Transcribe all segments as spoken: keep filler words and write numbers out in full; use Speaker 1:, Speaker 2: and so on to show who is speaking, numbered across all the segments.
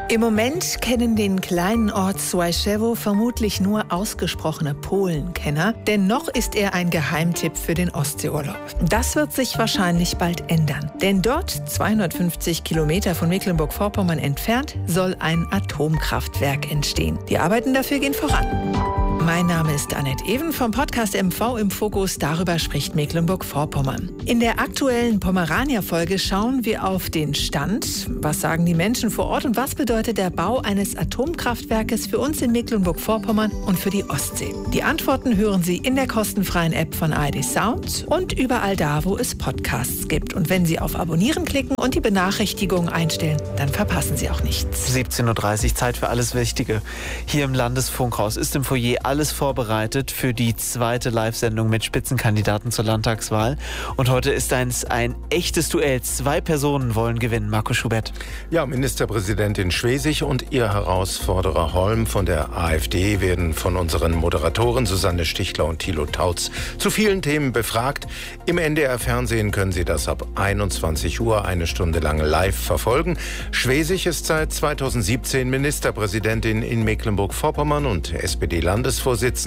Speaker 1: Im Moment kennen den kleinen Ort Służewo vermutlich nur ausgesprochene Polenkenner, denn noch ist er ein Geheimtipp für den Ostseeurlaub. Das wird sich wahrscheinlich bald ändern, denn dort, zweihundertfünfzig Kilometer von Mecklenburg-Vorpommern entfernt, soll ein Atomkraftwerk entstehen. Die Arbeiten dafür gehen voran. Mein Name ist Annette Even vom Podcast M V im Fokus. Darüber spricht Mecklenburg-Vorpommern. In der aktuellen Pomerania-Folge schauen wir auf den Stand. Was sagen die Menschen vor Ort und was bedeutet der Bau eines Atomkraftwerkes für uns in Mecklenburg-Vorpommern und für die Ostsee? Die Antworten hören Sie in der kostenfreien App von A R D Sound und überall da, wo es Podcasts gibt. Und wenn Sie auf Abonnieren klicken und die Benachrichtigungen einstellen, dann verpassen Sie auch nichts.
Speaker 2: siebzehn Uhr dreißig, Zeit für alles Wichtige. Hier im Landesfunkhaus ist im Foyer alles vorbereitet für die zweite Live-Sendung mit Spitzenkandidaten zur Landtagswahl. Und heute ist eins ein echtes Duell. Zwei Personen wollen gewinnen. Marco Schubert.
Speaker 3: Ja, Ministerpräsidentin Schwesig und ihr Herausforderer Holm von der AfD werden von unseren Moderatoren Susanne Stichler und Thilo Tautz zu vielen Themen befragt. Im N D R-Fernsehen können Sie das ab einundzwanzig Uhr eine Stunde lang live verfolgen. Schwesig ist seit zweitausendsiebzehn Ministerpräsidentin in Mecklenburg-Vorpommern und S P D-Landesvorsitzende.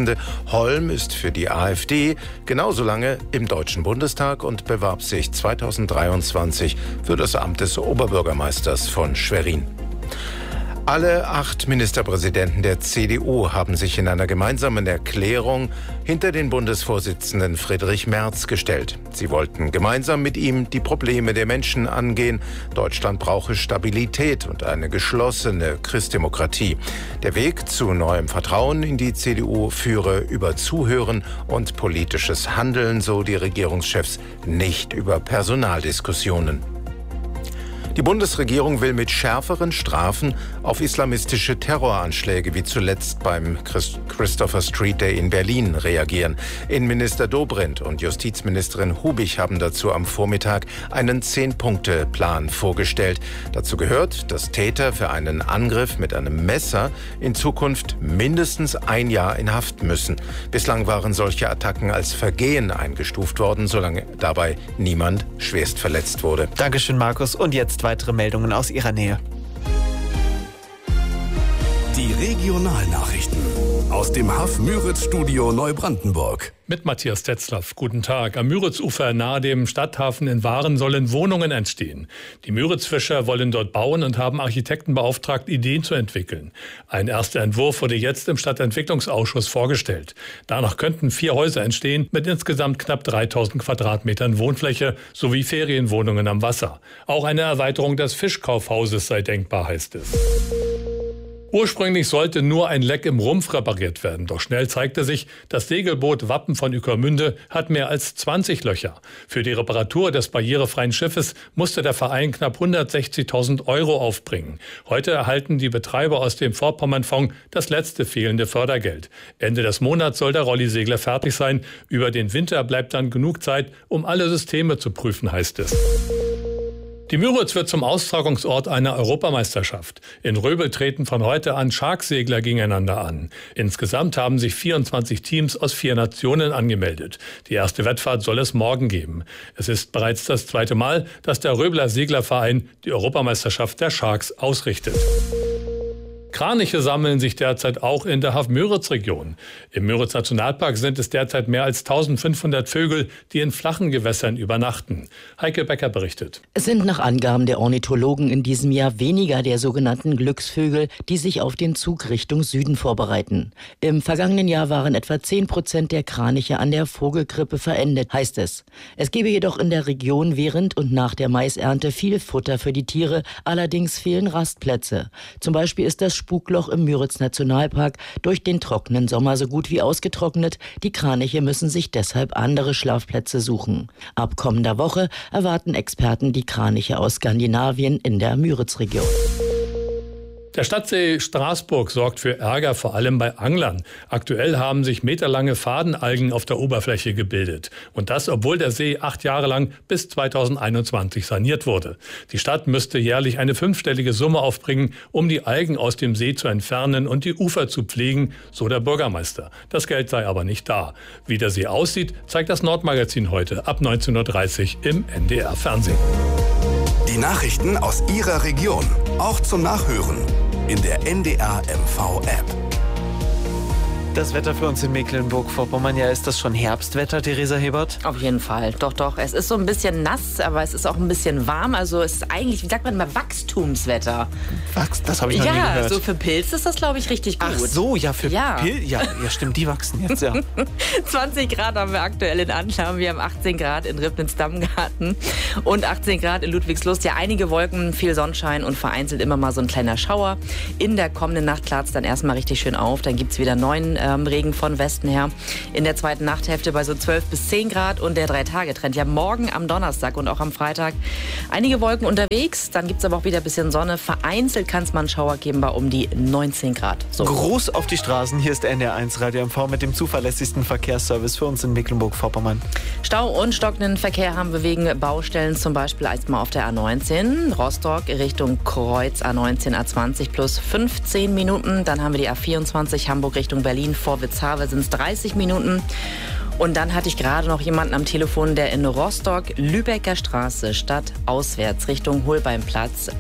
Speaker 3: Holm ist für die AfD genauso lange im Deutschen Bundestag und bewarb sich zweitausenddreiundzwanzig für das Amt des Oberbürgermeisters von Schwerin. Alle acht Ministerpräsidenten der C D U haben sich in einer gemeinsamen Erklärung hinter den Bundesvorsitzenden Friedrich Merz gestellt. Sie wollten gemeinsam mit ihm die Probleme der Menschen angehen. Deutschland brauche Stabilität und eine geschlossene Christdemokratie. Der Weg zu neuem Vertrauen in die C D U führe über Zuhören und politisches Handeln, so die Regierungschefs, nicht über Personaldiskussionen. Die Bundesregierung will mit schärferen Strafen auf islamistische Terroranschläge wie zuletzt beim Christopher Street Day in Berlin reagieren. Innenminister Dobrindt und Justizministerin Hubig haben dazu am Vormittag einen Zehn-Punkte-Plan vorgestellt. Dazu gehört, dass Täter für einen Angriff mit einem Messer in Zukunft mindestens ein Jahr in Haft müssen. Bislang waren solche Attacken als Vergehen eingestuft worden, solange dabei niemand schwerst verletzt wurde.
Speaker 2: Dankeschön, Markus. Und jetzt weitere Meldungen aus Ihrer Nähe.
Speaker 4: Die Regionalnachrichten aus dem Haff-Müritz-Studio Neubrandenburg.
Speaker 5: Mit Matthias Tetzlaff. Guten Tag. Am Müritzufer nahe dem Stadthafen in Waren sollen Wohnungen entstehen. Die Müritzfischer wollen dort bauen und haben Architekten beauftragt, Ideen zu entwickeln. Ein erster Entwurf wurde jetzt im Stadtentwicklungsausschuss vorgestellt. Danach könnten vier Häuser entstehen mit insgesamt knapp dreitausend Quadratmetern Wohnfläche sowie Ferienwohnungen am Wasser. Auch eine Erweiterung des Fischkaufhauses sei denkbar, heißt es. Ursprünglich sollte nur ein Leck im Rumpf repariert werden. Doch schnell zeigte sich, das Segelboot Wappen von Ueckermünde hat mehr als zwanzig Löcher. Für die Reparatur des barrierefreien Schiffes musste der Verein knapp hundertsechzigtausend Euro aufbringen. Heute erhalten die Betreiber aus dem Vorpommernfonds das letzte fehlende Fördergeld. Ende des Monats soll der Rollisegler fertig sein. Über den Winter bleibt dann genug Zeit, um alle Systeme zu prüfen, heißt es. Die Müritz wird zum Austragungsort einer Europameisterschaft. In Röbel treten von heute an Shark-Segler gegeneinander an. Insgesamt haben sich vierundzwanzig Teams aus vier Nationen angemeldet. Die erste Wettfahrt soll es morgen geben. Es ist bereits das zweite Mal, dass der Röbeler Seglerverein die Europameisterschaft der Sharks ausrichtet. Kraniche sammeln sich derzeit auch in der Haff-Müritz-Region. Im Müritz-Nationalpark sind es derzeit mehr als eintausendfünfhundert Vögel, die in flachen Gewässern übernachten. Heike Becker berichtet.
Speaker 6: Es sind nach Angaben der Ornithologen in diesem Jahr weniger der sogenannten Glücksvögel, die sich auf den Zug Richtung Süden vorbereiten. Im vergangenen Jahr waren etwa zehn Prozent der Kraniche an der Vogelgrippe verendet, heißt es. Es gebe jedoch in der Region während und nach der Maisernte viel Futter für die Tiere, allerdings fehlen Rastplätze. Zum Beispiel ist das Spukloch im Müritz-Nationalpark durch den trockenen Sommer so gut wie ausgetrocknet. Die Kraniche müssen sich deshalb andere Schlafplätze suchen. Ab kommender Woche erwarten Experten die Kraniche aus Skandinavien in der Müritz-Region.
Speaker 5: Der Stadtsee Straßburg sorgt für Ärger, vor allem bei Anglern. Aktuell haben sich meterlange Fadenalgen auf der Oberfläche gebildet. Und das, obwohl der See acht Jahre lang bis zweitausendeinundzwanzig saniert wurde. Die Stadt müsste jährlich eine fünfstellige Summe aufbringen, um die Algen aus dem See zu entfernen und die Ufer zu pflegen, so der Bürgermeister. Das Geld sei aber nicht da. Wie der See aussieht, zeigt das Nordmagazin heute ab neunzehn Uhr dreißig im N D R Fernsehen.
Speaker 4: Die Nachrichten aus Ihrer Region. Auch zum Nachhören in der N D R M V-App.
Speaker 2: Das Wetter für uns in Mecklenburg-Vorpommern, ja, ist das schon Herbstwetter, Theresa Hebert?
Speaker 7: Auf jeden Fall, doch, doch. Es ist so ein bisschen nass, aber es ist auch ein bisschen warm. Also es ist eigentlich, wie sagt man immer, Wachstumswetter.
Speaker 2: Wachs, das habe ich noch
Speaker 7: ja,
Speaker 2: nie gehört.
Speaker 7: Ja, so für Pilze ist das, glaube ich, richtig gut.
Speaker 2: Ach so, ja, für
Speaker 7: ja.
Speaker 2: Pilze. Ja, ja, stimmt, die wachsen jetzt, ja.
Speaker 7: zwanzig Grad haben wir aktuell in Annam. Wir haben achtzehn Grad in Ribnitz-Dammgarten und achtzehn Grad in Ludwigslust. Ja, einige Wolken, viel Sonnenschein und vereinzelt immer mal so ein kleiner Schauer. In der kommenden Nacht klart es dann erstmal richtig schön auf. Dann gibt es wieder neuen ähm, Regen von Westen her. In der zweiten Nachthälfte bei so zwölf bis zehn Grad und der Drei-Tage-Trend. Ja, morgen am Donnerstag und auch am Freitag einige Wolken unterwegs. Dann gibt es aber auch wieder ein bisschen Sonne. Vereinzelt kann es mal einen Schauer geben bei um die neunzehn Grad. So.
Speaker 2: Gruß auf die Straßen. Hier ist N D R eins Radio M V mit dem zuverlässigsten Verkehrsservice für uns in Mecklenburg-Vorpommern.
Speaker 7: Stau und stockenden Verkehr haben wir wegen Baustellen, zum Beispiel erstmal auf der A neunzehn. Rostock Richtung Kreuz, A neunzehn, A zwanzig plus fünfzehn Minuten. Dann haben wir die A vierundzwanzig Hamburg Richtung Berlin. Vor Witzhavel sind es dreißig Minuten. Und dann hatte ich gerade noch jemanden am Telefon, der in Rostock, Lübecker Straße, Stadt auswärts Richtung Holbeimplatz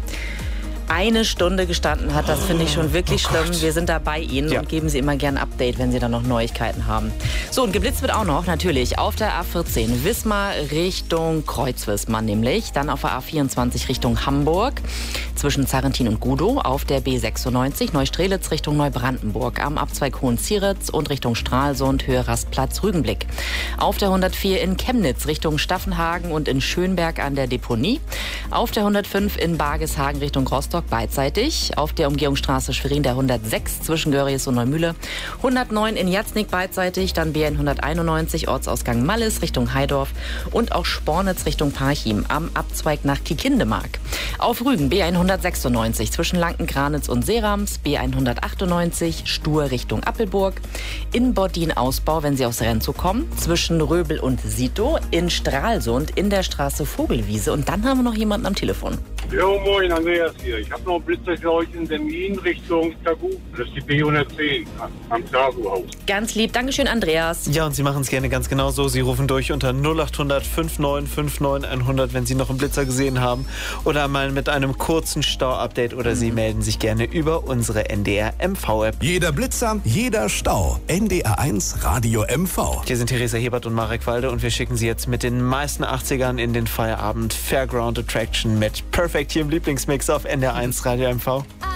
Speaker 7: eine Stunde gestanden hat. Das finde ich schon wirklich oh schlimm. Wir sind da bei Ihnen ja. und geben Sie immer gern ein Update, wenn Sie da noch Neuigkeiten haben. So, und geblitzt wird auch noch, natürlich, auf der A vierzehn Wismar Richtung Kreuzwismar nämlich. Dann auf der A vierundzwanzig Richtung Hamburg, zwischen Zarrentin und Gudow. Auf der B sechsundneunzig Neustrelitz Richtung Neubrandenburg. Am Abzweig Hohenzieritz und Richtung Stralsund, Höhe Rastplatz Rügenblick. Auf der hundertvier in Chemnitz Richtung Staffenhagen und in Schönberg an der Deponie. Auf der hundertfünf in Bargeshagen Richtung Rostock beidseitig. Auf der Umgehungsstraße Schwerin der hundertsechs zwischen Görries und Neumühle. hundertneun in Jatznik beidseitig. Dann B hunderteinundneunzig Ortsausgang Mallis Richtung Heidorf. Und auch Spornitz Richtung Parchim am Abzweig nach Kiekindemark. Auf Rügen B hundertsechsundneunzig zwischen Lanken-Granitz und Seerams. B hundertachtundneunzig Stur Richtung Appelburg. In Boddin Ausbau, wenn Sie aus Renzow kommen. Zwischen Röbel und Sito. In Stralsund in der Straße Vogelwiese. Und dann haben wir noch jemanden am Telefon.
Speaker 8: Jo, moin, Andreas hier. Ich habe noch einen Blitzer für euch in Semlin Richtung Tagu. Das ist die B hundertzehn am Tagu-Haus.
Speaker 7: Ganz lieb. Dankeschön, Andreas.
Speaker 2: Ja, und Sie machen es gerne ganz genauso. Sie rufen durch unter null acht hundert neunundfünfzig neunundfünfzig hundert, wenn Sie noch einen Blitzer gesehen haben. Oder mal mit einem kurzen Stau-Update. Oder Sie melden sich gerne über unsere N D R M V-App.
Speaker 4: Jeder Blitzer, jeder Stau. N D R eins Radio M V.
Speaker 2: Hier sind Theresa Hebert und Marek Walde. Und wir schicken Sie jetzt mit den meisten achtzigern in den Feierabend. Fairground Attraction mit Perfect hier im Lieblingsmix auf N D R eins Radio M V.